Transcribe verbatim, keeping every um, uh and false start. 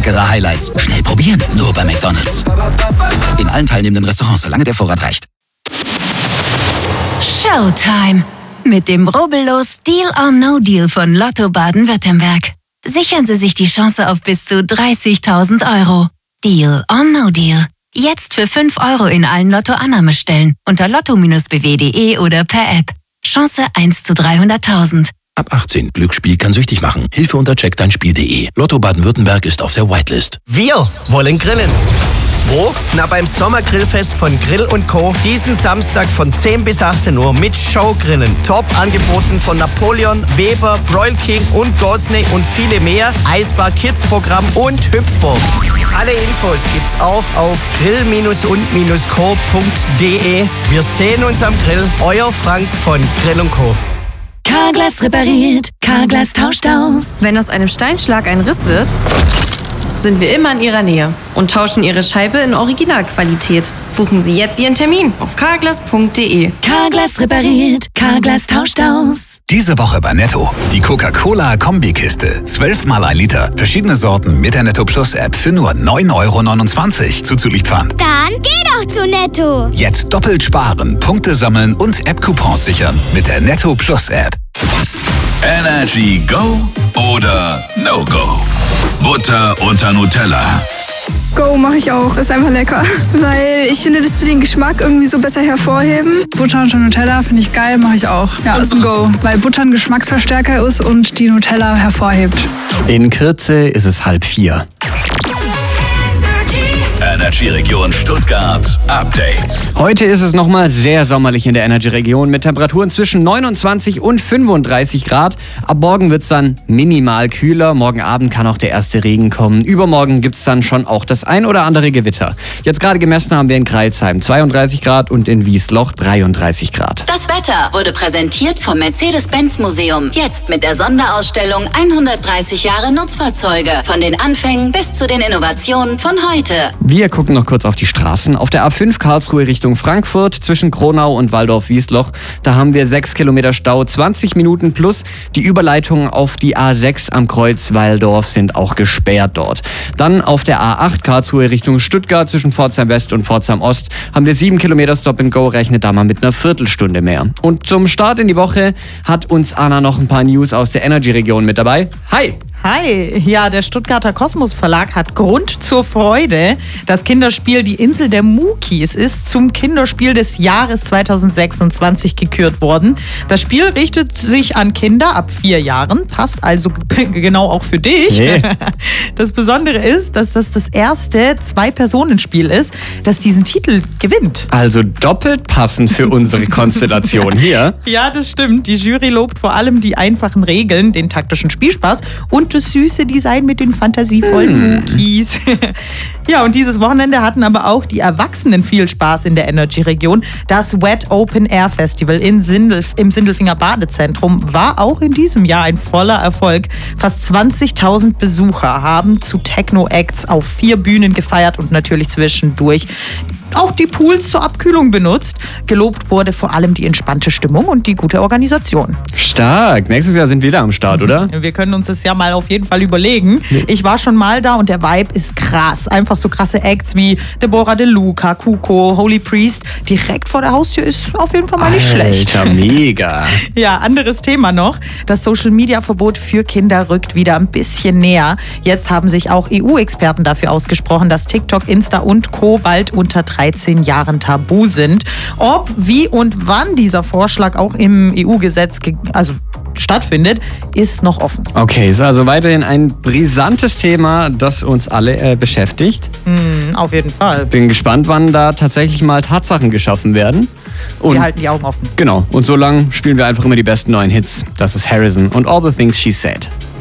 leckere Highlights. Schnell probieren, nur bei McDonald's. In allen teilnehmenden Restaurants, solange der Vorrat reicht. Showtime. Mit dem rubbellos Deal or No Deal von Lotto Baden-Württemberg. Sichern Sie sich die Chance auf bis zu dreißigtausend Euro. Deal or No Deal. Jetzt für fünf Euro in allen Lotto-Annahmestellen unter lotto b w punkt de oder per App. Chance eins zu dreihunderttausend. Ab achtzehn. Glücksspiel kann süchtig machen. Hilfe unter check dein spiel punkt de. Lotto Baden-Württemberg ist auf der Whitelist. Wir wollen grillen. Wo? Na, beim Sommergrillfest von Grill und Co. Diesen Samstag von zehn bis achtzehn Uhr mit Showgrillen. Top angeboten von Napoleon, Weber, Broil King und Gosney und viele mehr. Eisbar Kids Programm und Hüpfburg. Alle Infos gibt's auch auf grill und co punkt de. Wir sehen uns am Grill. Euer Frank von Grill und Co. Carglass repariert, Carglass tauscht aus. Wenn aus einem Steinschlag ein Riss wird, sind wir immer in Ihrer Nähe und tauschen Ihre Scheibe in Originalqualität. Buchen Sie jetzt Ihren Termin auf carglass punkt de. Carglass repariert, Carglass tauscht aus. Diese Woche bei Netto. Die Coca-Cola-Kombikiste. zwölf mal ein Liter. Verschiedene Sorten mit der Netto Plus App für nur neun Euro neunundzwanzig. Zuzüglich Pfand. Dann geh doch zu Netto. Jetzt doppelt sparen, Punkte sammeln und App-Coupons sichern mit der Netto Plus App. Energy Go oder No Go? Butter unter Nutella. Go mache ich auch, ist einfach lecker. Weil ich finde, dass wir den Geschmack irgendwie so besser hervorheben. Butter unter Nutella finde ich geil, mache ich auch. Ja, ist ein Go, weil Butter ein Geschmacksverstärker ist und die Nutella hervorhebt. In Kürze ist es halb vier. Energy-Region Stuttgart Update. Heute ist es nochmal sehr sommerlich in der Energy-Region mit Temperaturen zwischen neunundzwanzig und fünfunddreißig Grad. Ab morgen wird es dann minimal kühler. Morgen Abend kann auch der erste Regen kommen. Übermorgen gibt es dann schon auch das ein oder andere Gewitter. Jetzt gerade gemessen haben wir in Crailsheim zweiunddreißig Grad und in Wiesloch dreiunddreißig Grad. Das Wetter wurde präsentiert vom Mercedes-Benz-Museum. Jetzt mit der Sonderausstellung hundertdreißig Jahre Nutzfahrzeuge. Von den Anfängen bis zu den Innovationen von heute. Wir gucken noch kurz auf die Straßen. Auf der A fünf Karlsruhe Richtung Frankfurt zwischen Kronau und Waldorf-Wiesloch. Da haben wir sechs Kilometer Stau, zwanzig Minuten plus. Die Überleitungen auf die A sechs am Kreuz Waldorf sind auch gesperrt dort. Dann auf der A acht Karlsruhe Richtung Stuttgart zwischen Pforzheim West und Pforzheim Ost haben wir sieben Kilometer Stop and Go. Rechnet da mal mit einer Viertelstunde mehr. Und zum Start in die Woche hat uns Anna noch ein paar News aus der Energy-Region mit dabei. Hi! Hi, ja, der Stuttgarter Kosmos Verlag hat Grund zur Freude. Das Kinderspiel Die Insel der Mukis ist zum Kinderspiel des Jahres zweitausendsechsundzwanzig gekürt worden. Das Spiel richtet sich an Kinder ab vier Jahren, passt also genau auch für dich. Nee. Das Besondere ist, dass das das erste Zwei-Personen-Spiel ist, das diesen Titel gewinnt. Also doppelt passend für unsere Konstellation hier. Ja, das stimmt. Die Jury lobt vor allem die einfachen Regeln, den taktischen Spielspaß und das süße Design mit den fantasievollen Mukis. Ja, und dieses Wochenende hatten aber auch die Erwachsenen viel Spaß in der Energy-Region. Das Wet Open Air Festival in Sindelf, im Sindelfinger Badezentrum war auch in diesem Jahr ein voller Erfolg. Fast zwanzigtausend Besucher haben zu Techno-Acts auf vier Bühnen gefeiert und natürlich zwischendurch auch die Pools zur Abkühlung benutzt. Gelobt wurde vor allem die entspannte Stimmung und die gute Organisation. Stark. Nächstes Jahr sind wir da am Start, oder? Wir können uns das ja mal auf jeden Fall überlegen. Ich war schon mal da und der Vibe ist krass. Einfach so krasse Acts wie Deborah De Luca, Kuko, Holy Priest. Direkt vor der Haustür ist auf jeden Fall mal nicht schlecht. Alter, mega. Ja, anderes Thema noch. Das Social-Media-Verbot für Kinder rückt wieder ein bisschen näher. Jetzt haben sich auch E U-Experten dafür ausgesprochen, dass TikTok, Insta und Co. bald unter dreizehn Jahren tabu sind. Ob, wie und wann dieser Vorschlag auch im E U-Gesetz ge- also stattfindet, ist noch offen. Okay, ist also weiterhin ein brisantes Thema, das uns alle äh, beschäftigt. Mm, auf jeden Fall. Bin gespannt, wann da tatsächlich mal Tatsachen geschaffen werden. Und wir halten die Augen offen. Genau, und so lange spielen wir einfach immer die besten neuen Hits. Das ist Harrison und All the Things She Said.